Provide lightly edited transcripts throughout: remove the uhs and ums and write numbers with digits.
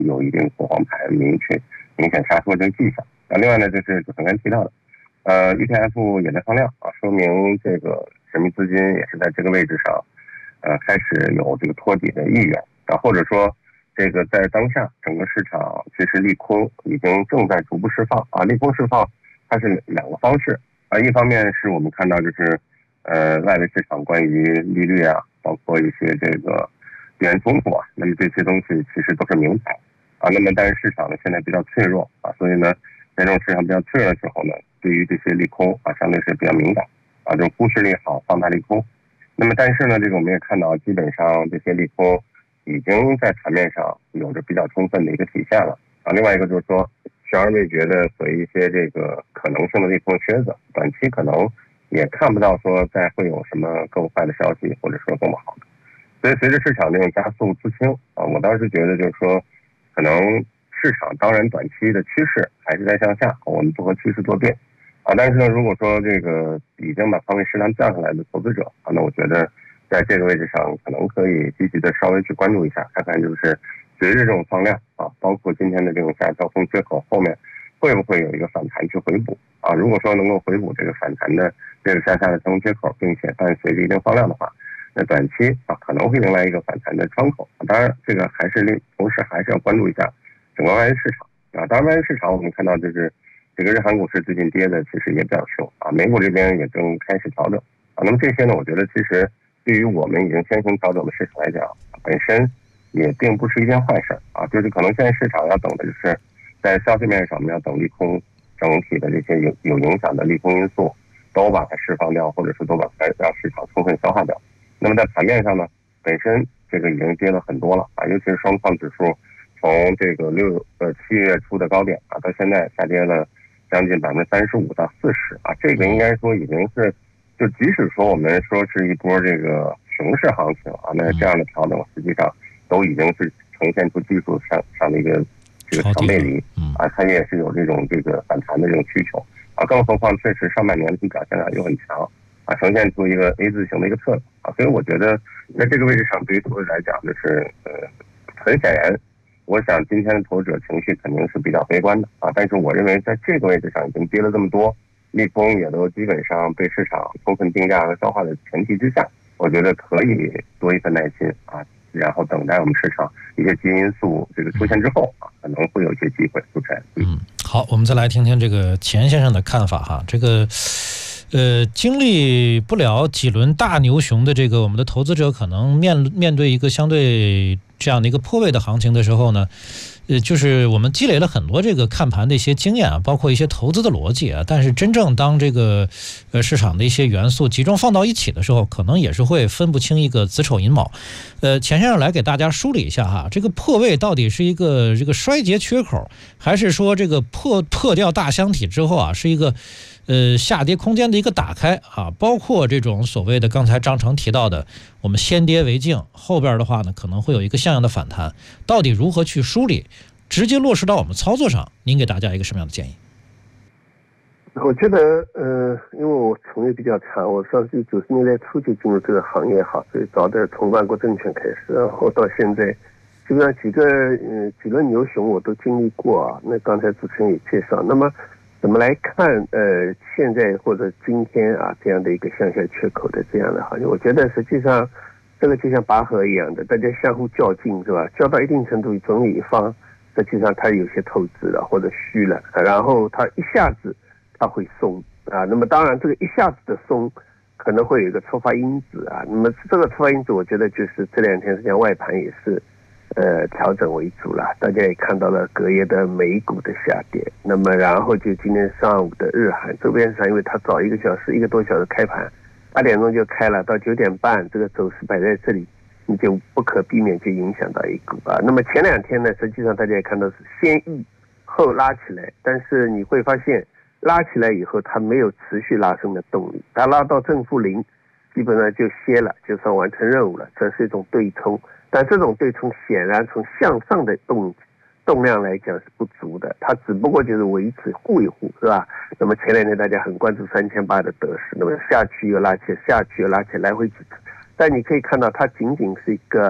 有一定过黄牌明显杀出这个迹象。另外呢，就是主持人提到的ETF 也在放量说明这个神秘资金也是在这个位置上开始有这个托底的意愿或者说这个在当下整个市场其实利空已经正在逐步释放利空释放它是两个方式一方面是我们看到就是外围市场关于利率包括一些这个地缘冲突那么这些东西其实都是明牌那么但是市场呢现在比较脆弱所以呢在这种市场比较脆弱的时候呢，对于这些利空相对是比较敏感这种忽视利好放大利空。那么但是呢这个我们也看到基本上这些利空已经在盘面上有着比较充分的一个体现了另外一个就是说悬而未决的和一些这个可能性的利空靴子短期可能也看不到说再会有什么更坏的消息或者说更不好的。所以随着市场这种加速自清我当时觉得就是说可能市场当然短期的趋势还是在向下我们不和趋势作对但是呢如果说这个已经把仓位适当降下来的投资者那我觉得在这个位置上可能可以积极的稍微去关注一下看看就是随着这种放量包括今天的这种下跳空缺口后面会不会有一个反弹去回补如果说能够回补这个反弹的这个向下的跳空缺口并且伴随着一定放量的话那短期可能会迎来一个反弹的窗口当然这个还是同时还是要关注一下整个外围市场当然外围市场我们看到就是这个日韩股市最近跌的其实也比较凶美股这边也正开始调整那么这些呢我觉得其实对于我们已经先行调整的市场来讲本身也并不是一件坏事就是可能现在市场要等的就是在消费面上我们要等利空整体的这些有影响的利空因素都把它释放掉或者是都把它让市场充分消化掉。那么在盘面上呢本身这个已经跌了很多了尤其是双创指数从这个7月初的高点到现在下跌了将近35%到40%这个应该说已经是就即使说我们说是一波这个熊市行情那这样的调整实际上都已经是呈现出技术上的一个这个强背离它也是有这种这个反弹的这种需求更何况确实上半年的表现又很强呈现出一个 A 字形的一个特点所以我觉得在这个位置上对于投资者来讲就是很显然我想今天的投资者情绪肯定是比较悲观的但是我认为在这个位置上已经跌了这么多利空也都基本上被市场充分定价和消化的前提之下我觉得可以多一份耐心然后等待我们市场一些基因因素这个出现之后可能会有一些机会出现。 好，我们再来听听这个钱先生的看法这个经历不了几轮大牛熊的这个我们的投资者可能面对一个相对这样的一个颇位的行情的时候呢就是我们积累了很多这个看盘的一些经验包括一些投资的逻辑但是真正当这个市场的一些元素集中放到一起的时候可能也是会分不清一个子丑寅卯。钱先生来给大家梳理一下这个破位到底是一个这个衰竭缺口还是说这个破掉大箱体之后是一个下跌空间的一个打开包括这种所谓的刚才张成提到的我们先跌为敬后边的话呢可能会有一个像样的反弹，到底如何去梳理直接落实到我们操作上，您给大家一个什么样的建议？ 我觉得因为我从业比较长，我上去90年代初就进入这个行业最早的从万国证券开始，然后到现在基本上几轮牛熊我都经历过那刚才主持人也介绍，那么怎么来看现在或者今天这样的一个向下缺口的这样的行情？我觉得实际上这个就像拔河一样的，大家相互较劲是吧？较到一定程度，总有一方实际上他有些透支了或者虚了，然后他一下子他会松那么当然这个一下子的松可能会有一个触发因子那么这个触发因子我觉得就是这两天实际上外盘也是调整为主了，大家也看到了隔夜的美股的下跌，那么然后就今天上午的日韩周边上，因为它早1个多小时开盘，8点钟就开了，到9点半这个走势摆在这里，你就不可避免就影响到 A 股那么前2天呢，实际上大家也看到是先抑后拉起来，但是你会发现拉起来以后它没有持续拉升的动力，它拉到正负0基本上就歇了，就算完成任务了，这是一种对冲。但这种对冲显然从向上的动量来讲是不足的，它只不过就是维持护一护是吧？那么前2天大家很关注3800的得失，那么下去又拉起来，下去又拉起来，来回几次，但你可以看到它仅仅是一个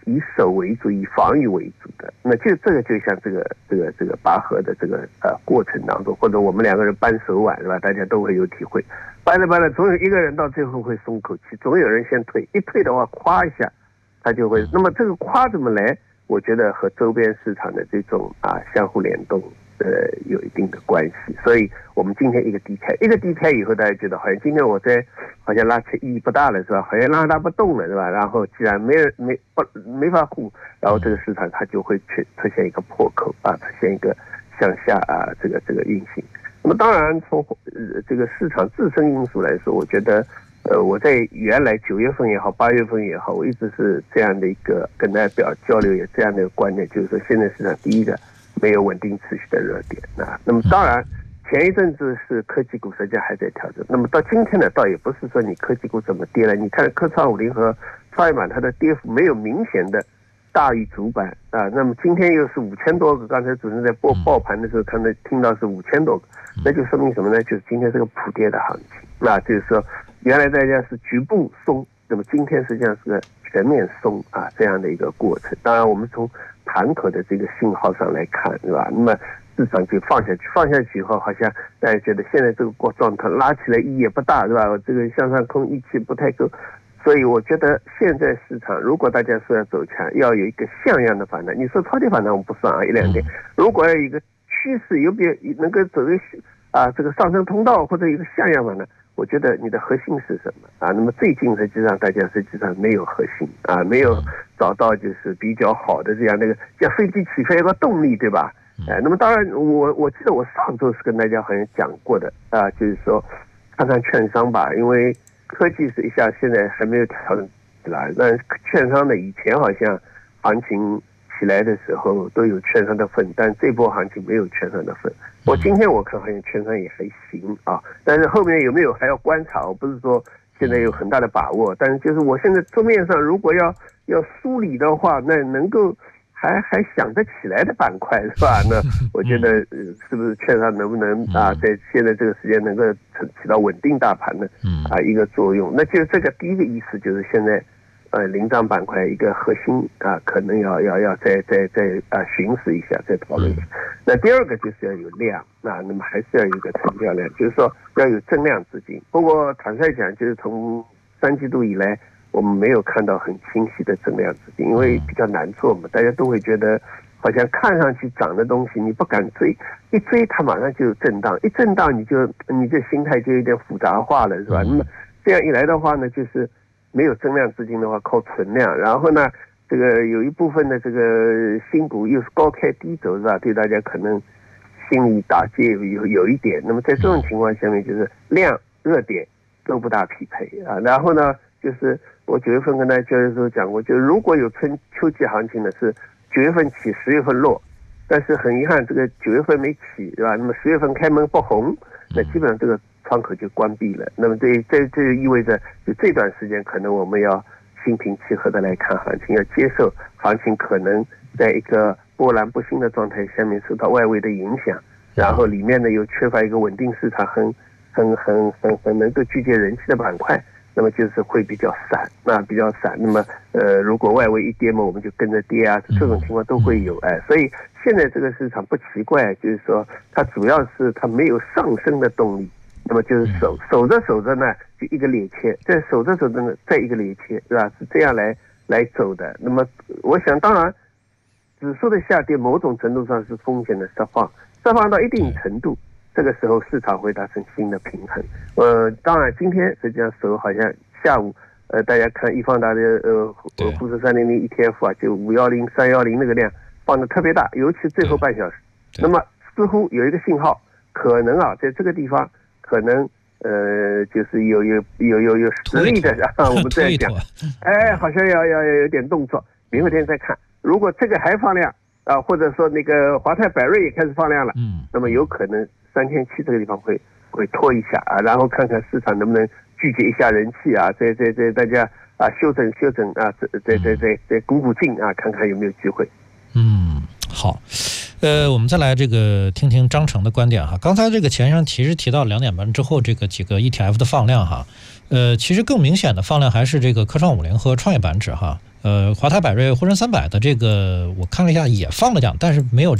以守为主，以防御为主的。那这个就像这个拔河的这个过程当中，或者我们两个人搬手腕是吧？大家都会有体会，搬着，总有一个人到最后会松口气，总有人先退，一退的话，咵一下，他就会。那么这个咵怎么来？我觉得和周边市场的这种相互联动。有一定的关系，所以我们今天一个低开以后，大家觉得好像今天我好像拉起意义不大了是吧？好像拉它不动了是吧？然后既然没法护，然后这个市场它就会出现一个破口出现一个向下这个运行。那么当然从这个市场自身因素来说，我觉得我在原来9月份也好8月份也好，我一直是这样的一个跟大家交流也这样的一个观点，就是说现在市场第一个没有稳定持续的热点那么当然前一阵子是科技股实际上还在调整，那么到今天呢，倒也不是说你科技股怎么跌了，你看科创50和创业板它的跌幅没有明显的大于主板那么今天又是5000多个，刚才主持人在报盘的时候听到是5000多个，那就说明什么呢？就是今天是个普跌的行情就是说原来大家是局部松，那么今天实际上是个全面松这样的一个过程。当然我们从盘口的这个信号上来看是吧？那么市场就放下去以后，好像大家觉得现在这个状态拉起来意义也不大是吧？这个向上空预期不太够，所以我觉得现在市场如果大家说要走强，要有一个像样的反弹。你说超跌反弹我们不算1-2点，如果要有一个趋势能够走这个上升通道或者一个像样反弹，我觉得你的核心是什么那么最近实际上大家实际上没有核心没有找到就是比较好的这样像飞机起飞有个动力对吧？那么当然我记得我上周是跟大家好像讲过的就是说看看券商吧，因为科技是一下现在还没有调整起来，但券商的以前好像行情起来的时候都有券商的份，但这波行情没有券商的份。我今天我看好像券商也还行但是后面有没有还要观察，我不是说现在有很大的把握，但是就是我现在桌面上如果要梳理的话，那能够还想得起来的板块是吧？那我觉得是不是券商能不能在现在这个时间能够起到稳定大盘的一个作用？那就这个第一个意思就是现在领涨板块一个核心可能要再巡视一下，再讨论一下。那第二个就是要有量那么还是要有一个成交量，就是说要有增量资金。不过坦率讲，就是从3季度以来，我们没有看到很清晰的增量资金，因为比较难做嘛，大家都会觉得好像看上去涨的东西你不敢追，一追它马上就有震荡，一震荡你这心态就有点复杂化了是吧？那么这样一来的话呢，就是没有增量资金的话靠存量，然后呢这个有一部分的这个新股又是高开低走是吧？对大家可能心理打击有一点。那么在这种情况下面，就是量热点都不大匹配然后呢就是我9月份跟大家交流的时候讲过，就如果有秋季行情呢是9月份起10月份落，但是很遗憾这个9月份没起对吧？那么10月份开门不红，那基本上这个窗口就关闭了。那么这意味着就这段时间可能我们要心平气和的来看行情，要接受行情可能在一个波澜不兴的状态下面受到外围的影响，然后里面呢又缺乏一个稳定市场很能够聚集人气的板块，那么就是会比较散比较散。那么如果外围一跌嘛，我们就跟着跌这种情况都会有所以现在这个市场不奇怪，就是说它主要是它没有上升的动力，那么就是守着呢就一个裂切，再守着呢再一个裂切是吧？是这样来走的。那么我想当然指数的下跌某种程度上是风险的释放到一定程度，这个时候市场会达成新的平衡。当然今天实际上手好像下午大家看易方达的沪深300 ETF 就510、310那个量放的特别大，尤其最后半小时。那么似乎有一个信号，可能在这个地方可能就是有实力的我们这样讲好像要有点动作，明后天再看。如果这个还放量或者说那个华泰柏瑞也开始放量了那么有可能3700这个地方会拖一下然后看看市场能不能聚集一下人气在大家修整再鼓劲看看有没有机会。 好。 我们再来这个听听张成的观点哈。刚才这个前上其实提到2点半之后这个几个 ETF 的放量哈，其实更明显的放量还是这个科创50和创业板指哈。华泰柏瑞沪深300的这个我看了一下也放了量，但是没有